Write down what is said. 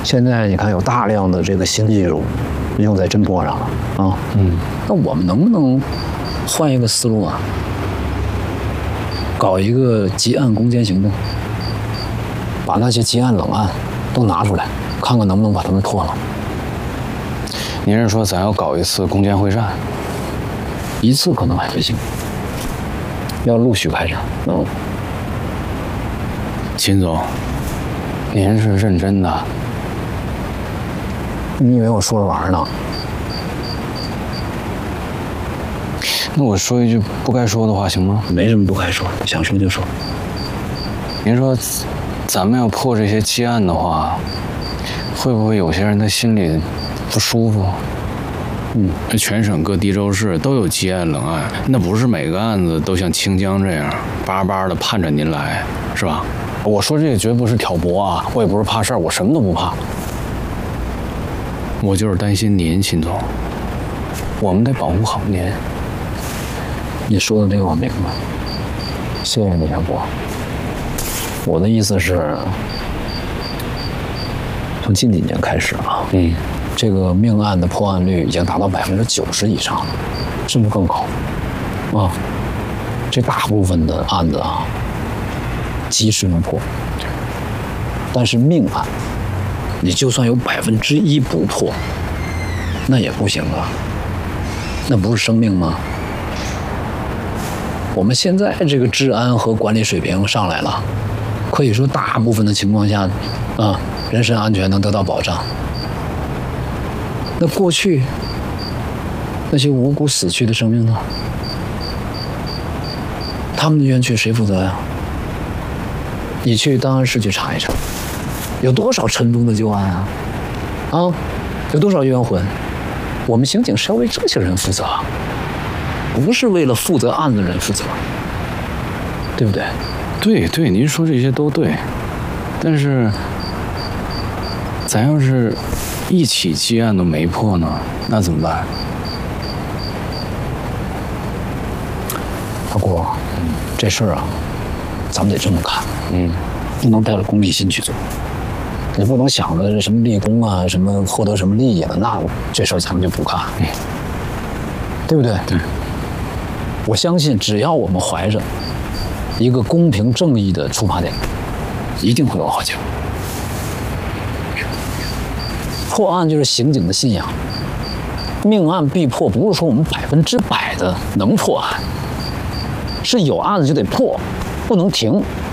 现在你看有大量的这个新技术用在侦破上了啊。那我们能不能换一个思路啊？搞一个结案攻坚行动，把那些结案冷案都拿出来，看看能不能把他们破了。 您是说咱要搞一次攻坚会战？ 一次可能还不行，要陆续开展。 秦总，您是认真的？ 你以为我说着玩呢？ 那我说一句不该说的话行吗？ 没什么不该说，想说就说。 您说，咱们要破这些积案的话，会不会有些人他心里不舒服？全省各地州市都有积案冷案，那不是每个案子都像清江这样巴巴的盼着您来，是吧？我说这个绝不是挑拨啊，我也不是怕事儿，我什么都不怕。我就是担心您，秦总，我们得保护好您。 你说的这个我明白，谢谢你，小波。我的意思是，从近几年开始啊，这个命案的破案率已经达到90%以上了，甚至更高啊。这大部分的案子啊，及时能破，但是命案，你就算有1%不破，那也不行啊，那不是生命吗？我们现在这个治安和管理水平上来了，可以说大部分的情况下，人身安全能得到保障。那过去那些无辜死去的生命呢？他们的冤屈谁负责呀？你去档案室去查一查，有多少沉重的旧案啊？有多少冤魂？我们刑警是要为这些人负责，不是为了负责案子的人负责，对不对？ 对，您说这些都对，但是咱要是一起积案都没破呢，那怎么办？ 大郭，这事儿啊，咱们得这么看，不能带着功利心去做。你不能想着什么立功啊，什么获得什么利益了，那这事儿咱们就不干，对不对？ 对。 我相信，只要我们怀着一个公平正义的出发点，一定会有好结果。破案就是刑警的信仰，命案必破，不是说我们100%的能破案，是有案子就得破，不能停。